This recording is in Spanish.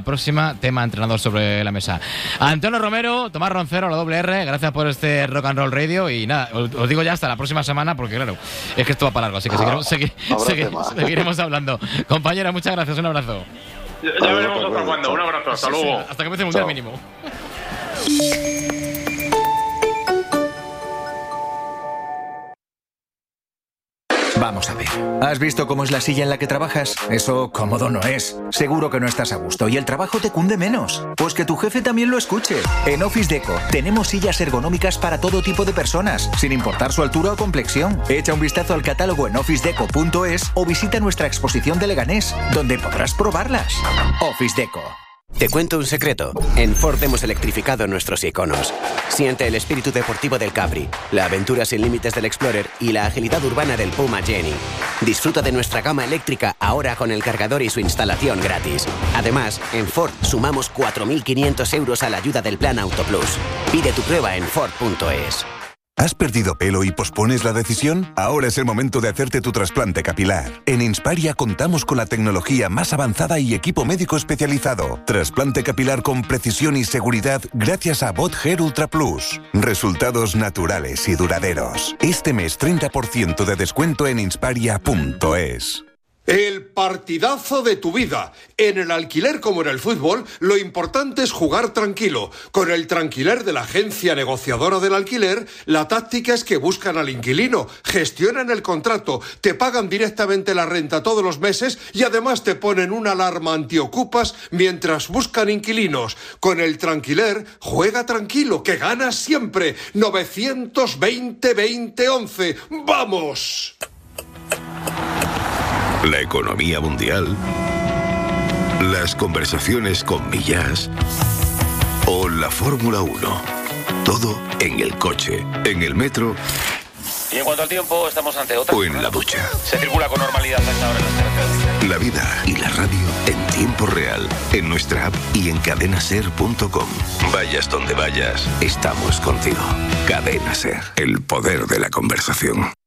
próxima tema entrenador sobre la mesa. Antonio Romero, Tomás Roncero, la doble R, gracias por este Rock and Roll Radio y nada, os digo ya hasta la próxima semana porque claro, es que esto va para largo, así que seguiremos hablando. Compañera, muchas gracias, un abrazo. Ya veremos hasta cuándo, un abrazo, hasta luego. Hasta que empiece el Mundial mínimo. Vamos a ver. ¿Has visto cómo es la silla en la que trabajas? Eso cómodo no es. Seguro que no estás a gusto y el trabajo te cunde menos. Pues que tu jefe también lo escuche. En Office Deco tenemos sillas ergonómicas para todo tipo de personas, sin importar su altura o complexión. Echa un vistazo al catálogo en officedeco.es o visita nuestra exposición de Leganés, donde podrás probarlas. Office Deco. Te cuento un secreto. En Ford hemos electrificado nuestros iconos. Siente el espíritu deportivo del Capri, la aventura sin límites del Explorer y la agilidad urbana del Puma Jenny. Disfruta de nuestra gama eléctrica ahora con el cargador y su instalación gratis. Además, en Ford sumamos 4.500 euros a la ayuda del Plan Auto Plus. Pide tu prueba en Ford.es. ¿Has perdido pelo y pospones la decisión? Ahora es el momento de hacerte tu trasplante capilar. En Insparia contamos con la tecnología más avanzada y equipo médico especializado. Trasplante capilar con precisión y seguridad gracias a Bot Hair Ultra Plus. Resultados naturales y duraderos. Este mes 30% de descuento en insparia.es. El partidazo de tu vida. En el alquiler como en el fútbol, lo importante es jugar tranquilo. Con el Tranquiler de la agencia negociadora del alquiler, la táctica es que buscan al inquilino, gestionan el contrato, te pagan directamente la renta todos los meses y además te ponen una alarma antiocupas mientras buscan inquilinos. Con el Tranquiler, juega tranquilo, que ganas siempre. 920-2011. ¡Vamos! La economía mundial, las conversaciones con Millás o la Fórmula 1. Todo en el coche, en el metro. Y en cuanto al tiempo, estamos ante otra. O en la ducha. Se circula con normalidad a esta hora en las carreteras. La vida y la radio en tiempo real, en nuestra app y en cadenaser.com. Vayas donde vayas, estamos contigo. Cadena Ser, el poder de la conversación.